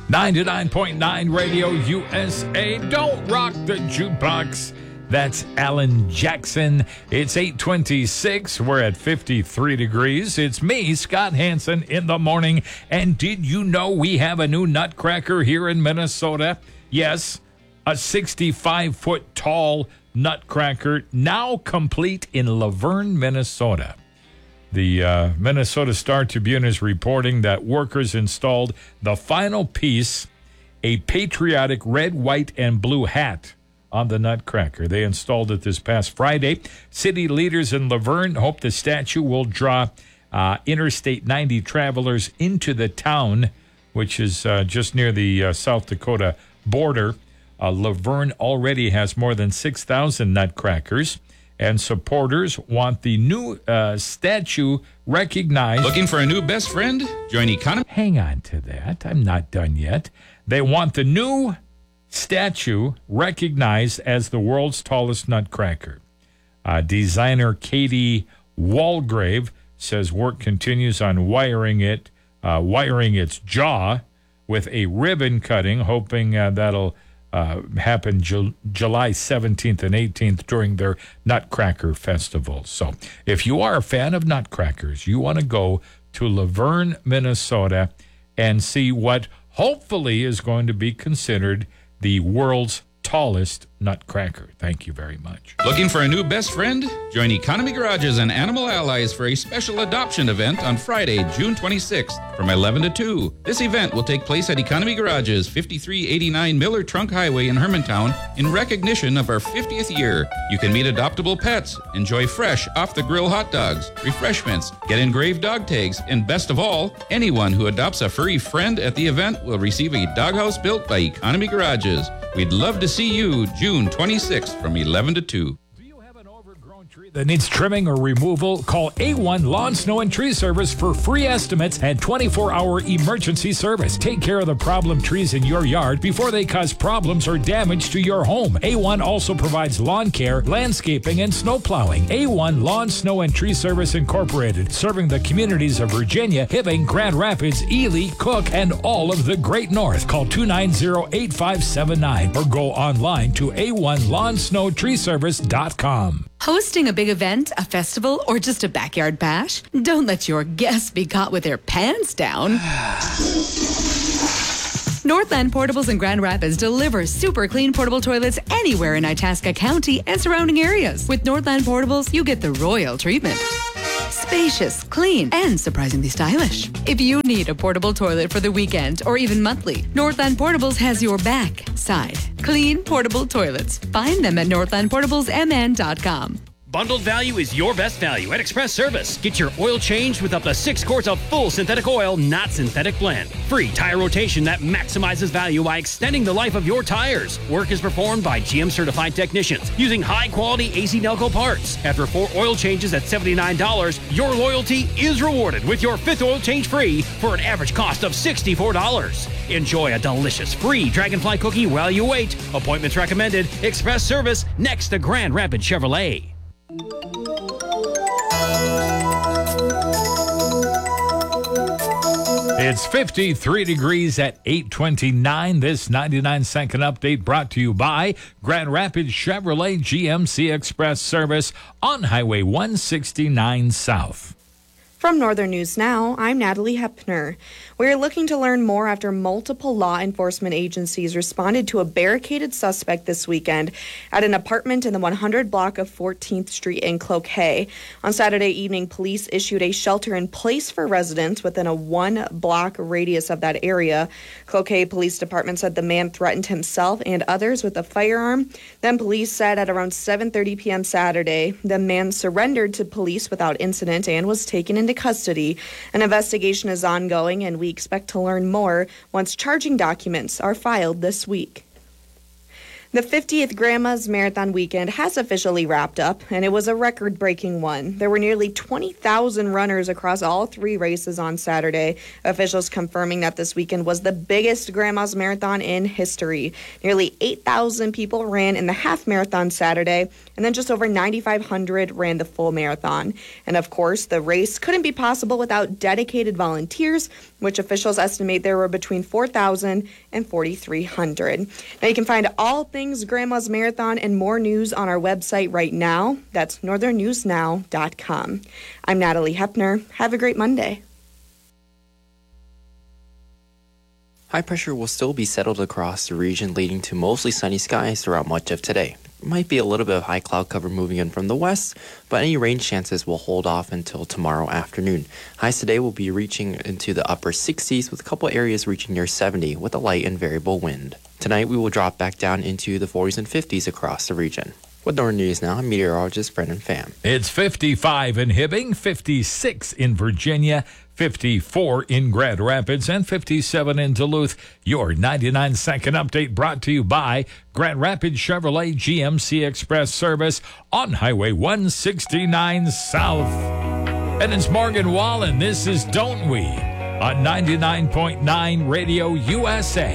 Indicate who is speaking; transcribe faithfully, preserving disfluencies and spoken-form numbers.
Speaker 1: ninety-nine point nine Radio U S A. Don't rock the jukebox. That's Alan Jackson. It's eight twenty-six. We're at fifty-three degrees. It's me, Scott Hansen, in the morning. And did you know we have a new nutcracker here in Minnesota? Yes, a sixty-five foot tall nutcracker, now complete in Laverne, Minnesota. The uh, Minnesota Star Tribune is reporting that workers installed the final piece, a patriotic red, white, and blue hat on the nutcracker. They installed it this past Friday. City leaders in Laverne hope the statue will draw uh, Interstate ninety travelers into the town, which is uh, just near the uh, South Dakota border. Uh, Laverne already has more than six thousand nutcrackers, and supporters want the new uh, statue recognized.
Speaker 2: Looking for a new best friend? Join Economy.
Speaker 1: Hang on to that. I'm not done yet. They want the new statue recognized as the world's tallest nutcracker. Uh, designer Katie Walgrave says work continues on wiring it, uh, wiring its jaw with a ribbon cutting, hoping uh, that'll uh, happen Ju- July seventeenth and eighteenth during their Nutcracker Festival. So if you are a fan of nutcrackers, you want to go to Laverne, Minnesota, and see what hopefully is going to be considered the world's tallest nutcracker. Thank you very much.
Speaker 2: Looking for a new best friend? Join Economy Garages and Animal Allies for a special adoption event on Friday, June twenty-sixth from eleven to two. This event will take place at Economy Garages, fifty-three eighty-nine Miller Trunk Highway in Hermantown in recognition of our fiftieth year. You can meet adoptable pets, enjoy fresh, off-the-grill hot dogs, refreshments, get engraved dog tags, and best of all, anyone who adopts a furry friend at the event will receive a doghouse built by Economy Garages. We'd love to see you June twenty-sixth from eleven to two.
Speaker 1: Do you have an overgrown tree that needs trimming or removal? Call A one Lawn, Snow, and Tree Service for free estimates and twenty-four hour emergency service. Take care of the problem trees in your yard before they cause problems or damage to your home. A one also provides lawn care, landscaping, and snow plowing. A one Lawn, Snow, and Tree Service Incorporated, serving the communities of Virginia, Hibbing, Grand Rapids, Ely, Cook, and all of the Great North. Call two nine zero, eight five seven nine or go online to A one lawn snow tree service dot com.
Speaker 3: Hosting a big event, a festival, or just a backyard bash? Don't let your guests be caught with their pants down. Northland Portables in Grand Rapids delivers super clean portable toilets anywhere in Itasca County and surrounding areas. With Northland Portables, you get the royal treatment. Spacious, clean, and surprisingly stylish. If you need a portable toilet for the weekend or even monthly, Northland Portables has your back. Side. Clean portable toilets. Find them at northland portables m n dot com.
Speaker 4: Bundled value is your best value at Express Service. Get your oil changed with up to six quarts of full synthetic oil, not synthetic blend. Free tire rotation that maximizes value by extending the life of your tires. Work is performed by G M certified technicians using high-quality A C Delco parts. After four oil changes at seventy-nine dollars, your loyalty is rewarded with your fifth oil change free for an average cost of sixty-four dollars. Enjoy a delicious free Dragonfly cookie while you wait. Appointments recommended. Express Service next to Grand Rapids Chevrolet.
Speaker 1: It's fifty-three degrees at eight twenty-nine. This ninety-nine second update brought to you by Grand Rapids Chevrolet G M C Express Service on Highway one sixty-nine South.
Speaker 5: From Northern News Now, I'm Natalie Hepner. We're looking to learn more after multiple law enforcement agencies responded to a barricaded suspect this weekend at an apartment in the one hundred block of fourteenth Street in Cloquet. On Saturday evening, police issued a shelter in place for residents within a one-block radius of that area. Cloquet Police Department said the man threatened himself and others with a firearm. Then police said at around seven thirty p.m. Saturday, the man surrendered to police without incident and was taken into custody. An investigation is ongoing, and we expect to learn more once charging documents are filed this week. The fiftieth Grandma's Marathon weekend has officially wrapped up, and it was a record-breaking one. There were nearly twenty thousand runners across all three races on Saturday. Officials confirming that this weekend was the biggest Grandma's Marathon in history. Nearly eight thousand people ran in the half marathon Saturday, and then just over nine thousand five hundred ran the full marathon. And of course, the race couldn't be possible without dedicated volunteers, which officials estimate there were between four thousand and four thousand three hundred. Now you can find all things Grandma's Marathon and more news on our website right now. That's northern news now dot com. I'm Natalie Hepner. Have a great Monday.
Speaker 6: High pressure will still be settled across the region, leading to mostly sunny skies throughout much of today. Might be a little bit of high cloud cover moving in from the west, but any rain chances will hold off until tomorrow afternoon. Highs today will be reaching into the upper sixties, with a couple areas reaching near seventy with a light and variable wind. Tonight we will drop back down into the forties and fifties across the region. With Northern News Now, I'm meteorologist Brendan Pham.
Speaker 1: It's fifty-five in Hibbing, fifty-six in Virginia, fifty-four in Grand Rapids, and fifty-seven in Duluth. Your ninety-nine second update brought to you by Grand Rapids Chevrolet G M C Express Service on Highway one sixty-nine South. And it's Morgan Wallen. This is Don't We on ninety-nine point nine Radio U S A.